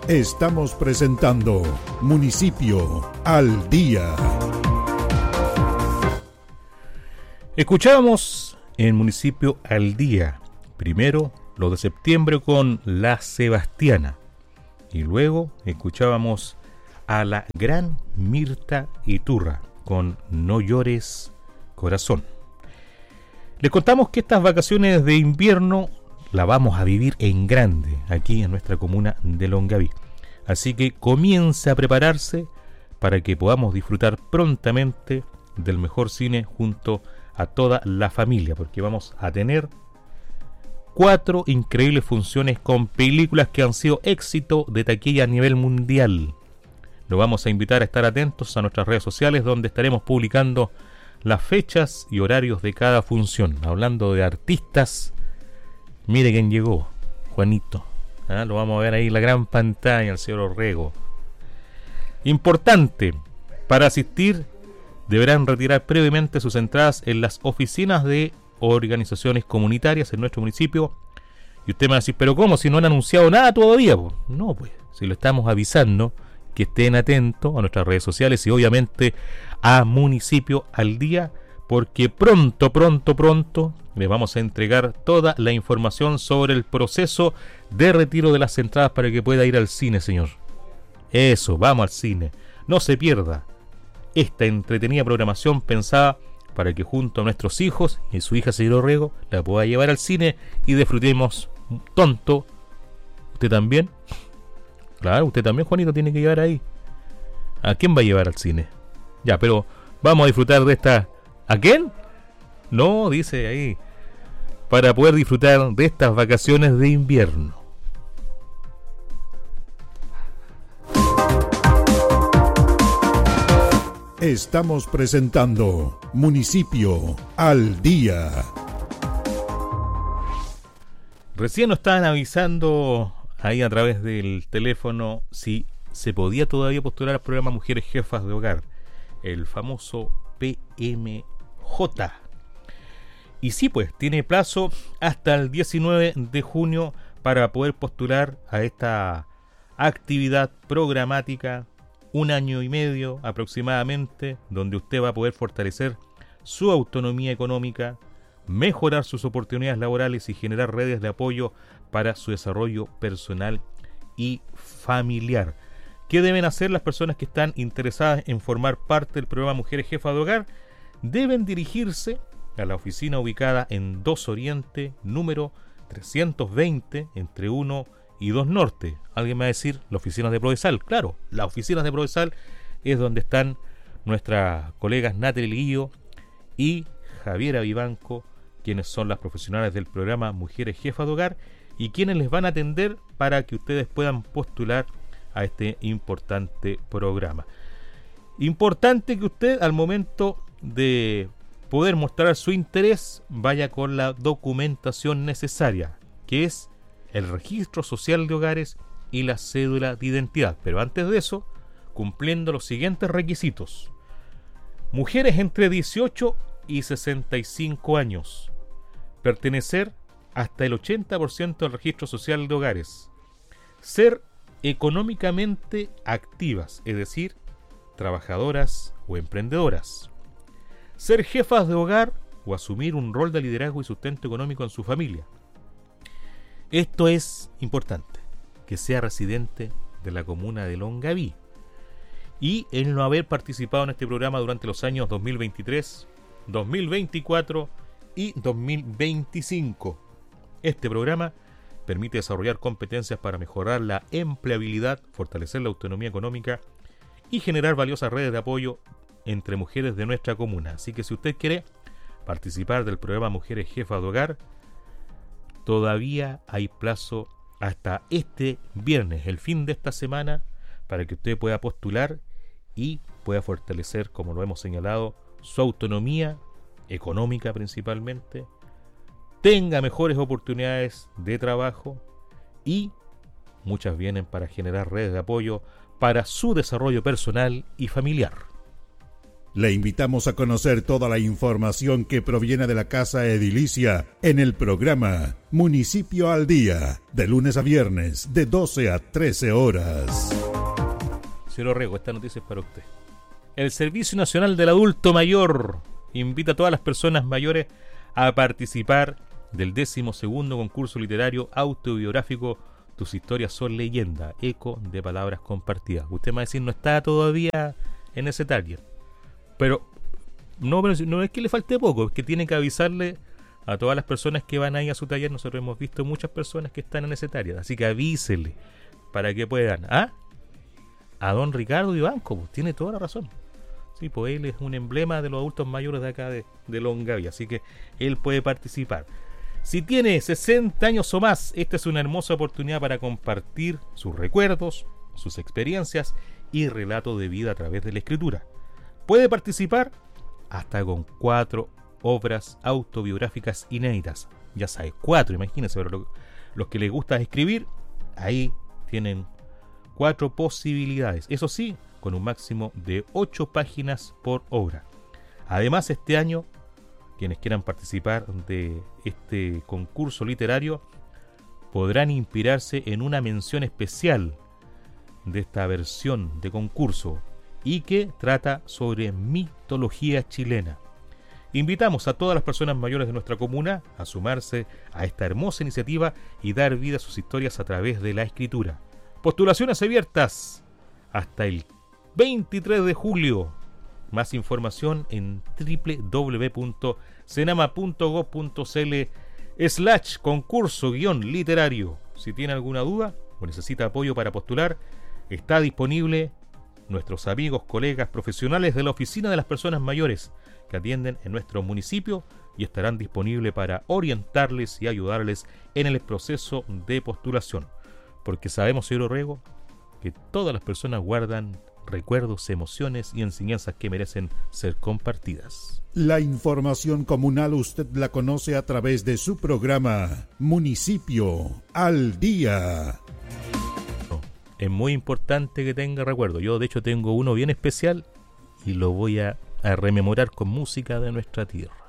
Estamos presentando Municipio al Día. Escuchábamos en Municipio al Día, primero lo de septiembre con La Sebastiana, y luego escuchábamos a la gran Mirta Iturra con No llores corazón. Les contamos que estas vacaciones de invierno la vamos a vivir en grande aquí en nuestra comuna de Longaví. Así que comience a prepararse para que podamos disfrutar prontamente del mejor cine junto a toda la familia, porque vamos a tener 4 increíbles funciones con películas que han sido éxito de taquilla a nivel mundial. Los vamos a invitar a estar atentos a nuestras redes sociales, donde estaremos publicando las fechas y horarios de cada función. Hablando de artistas, mire quién llegó, Juanito. Lo vamos a ver ahí en la gran pantalla, el señor Orrego. Importante, para asistir deberán retirar previamente sus entradas en las oficinas de organizaciones comunitarias en nuestro municipio. Y usted me va a decir, pero ¿cómo? Si no han anunciado nada todavía. No, pues, si lo estamos avisando, que estén atentos a nuestras redes sociales y obviamente a Municipio al Día, porque pronto les vamos a entregar toda la información sobre el proceso de retiro de las entradas para que pueda ir al cine, señor. Eso, vamos al cine. No se pierda esta entretenida programación pensada para que junto a nuestros hijos y su hija señor Orrego la pueda llevar al cine y disfrutemos tonto. ¿Usted también? Claro, usted también, Juanito, tiene que llevar ahí. ¿A quién va a llevar al cine? Ya, pero vamos a disfrutar de esta... ¿A quién? No, dice ahí. Para poder disfrutar de estas vacaciones de invierno. Estamos presentando Municipio al Día. Recién nos estaban avisando ahí a través del teléfono si se podía todavía postular al programa Mujeres Jefas de Hogar, el famoso PMJ. Y sí, pues, tiene plazo hasta el 19 de junio para poder postular a esta actividad programática, 1 año y medio aproximadamente, donde usted va a poder fortalecer su autonomía económica, mejorar sus oportunidades laborales y generar redes de apoyo para su desarrollo personal y familiar. ¿Qué deben hacer las personas que están interesadas en formar parte del programa Mujeres Jefas de Hogar? Deben dirigirse a la oficina ubicada en 2 Oriente, número 320, entre 1 y 2 Norte. Alguien me va a decir, la oficina de Prodesal. Claro, las oficinas de Prodesal es donde están nuestras colegas Natalie Liguillo y Javiera Vivanco, quienes son las profesionales del programa Mujeres Jefas de Hogar y quienes les van a atender para que ustedes puedan postular a este importante programa. Importante que usted, al momento de poder mostrar su interés, vaya con la documentación necesaria, que es el registro social de hogares y la cédula de identidad. Pero antes de eso, cumpliendo los siguientes requisitos: mujeres entre 18 y 65 años, pertenecer hasta el 80% del registro social de hogares, ser económicamente activas, es decir, trabajadoras o emprendedoras, ser jefas de hogar o asumir un rol de liderazgo y sustento económico en su familia. Esto es importante, que sea residente de la comuna de Longaví y el no haber participado en este programa durante los años 2023, 2024 y 2025. Este programa permite desarrollar competencias para mejorar la empleabilidad, fortalecer la autonomía económica y generar valiosas redes de apoyo entre mujeres de nuestra comuna. Así que si usted quiere participar del programa Mujeres Jefas de Hogar, todavía hay plazo hasta este viernes, el fin de esta semana, para que usted pueda postular y pueda fortalecer, como lo hemos señalado, su autonomía económica principalmente, tenga mejores oportunidades de trabajo y muchas vienen para generar redes de apoyo para su desarrollo personal y familiar. Le invitamos a conocer toda la información que proviene de la Casa Edilicia en el programa Municipio al Día, de lunes a viernes, de 12 a 13 horas. Señor Orrego, esta noticia es para usted. El Servicio Nacional del Adulto Mayor invita a todas las personas mayores a participar del 12º concurso literario autobiográfico Tus historias son leyenda, eco de palabras compartidas. Usted me va a decir, no está todavía en ese target. Pero no es que le falte poco, es que tiene que avisarle a todas las personas que van ahí a su taller. Nosotros hemos visto muchas personas que están en ese target, así que avísele para que puedan. A don Ricardo Ibanco, pues tiene toda la razón. Sí, pues él es un emblema de los adultos mayores de acá de Longaví, así que él puede participar. Si tiene 60 años o más, esta es una hermosa oportunidad para compartir sus recuerdos, sus experiencias y relatos de vida a través de la escritura. Puede participar hasta con 4 obras autobiográficas inéditas. Ya sabes, 4, imagínense, pero los que les gusta escribir, ahí tienen 4 posibilidades. Eso sí, con un máximo de 8 páginas por obra. Además, este año, quienes quieran participar de este concurso literario podrán inspirarse en una mención especial de esta versión de concurso y que trata sobre mitología chilena. Invitamos a todas las personas mayores de nuestra comuna a sumarse a esta hermosa iniciativa y dar vida a sus historias a través de la escritura. Postulaciones abiertas hasta el 23 de julio. Más información en www.senama.gov.cl/concurso-literario. Si tiene alguna duda o necesita apoyo para postular, está disponible nuestros amigos, colegas, profesionales de la Oficina de las Personas Mayores que atienden en nuestro municipio y estarán disponibles para orientarles y ayudarles en el proceso de postulación. Porque sabemos, señor Orrego, que todas las personas guardan recuerdos, emociones y enseñanzas que merecen ser compartidas. La información comunal usted la conoce a través de su programa Municipio al Día. Es muy importante que tenga recuerdo. Yo de hecho tengo uno bien especial y lo voy a rememorar con música de nuestra tierra.